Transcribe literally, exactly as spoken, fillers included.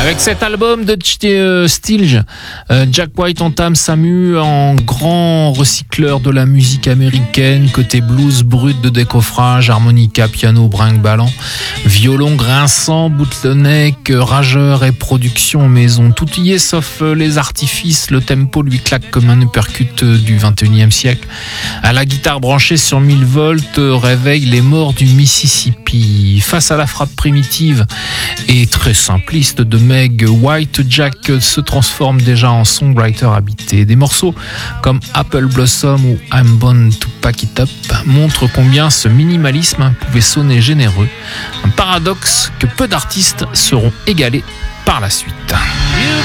Avec cet album de euh, Stilge, euh, Jack White entame sa mue en grand recycleur de la musique américaine, côté blues brut de décoffrage, harmonica, piano, brinque-ballant, violon grinçant, bootleneck, rageur et production maison. Tout y est sauf les artifices, le tempo lui claque comme un uppercut du vingt et unième siècle. À la guitare branchée sur mille volts réveille les morts du Mississippi. Face à la frappe primitive et très simpliste de Meg White, Jack se transforme déjà en songwriter habité. Des morceaux comme Apple Blossom ou I'm Born to Pack It Up montrent combien ce minimalisme pouvait sonner généreux. Un paradoxe que peu d'artistes seront égalés par la suite.